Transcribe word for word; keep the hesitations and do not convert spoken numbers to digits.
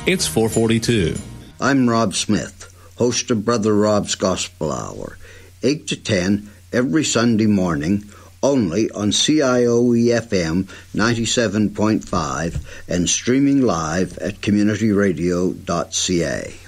it's four forty-two. I'm Rob Smith, host of Brother Rob's Gospel Hour, eight to ten every Sunday morning, only on C I O E F M ninety-seven point five and streaming live at community radio dot c a.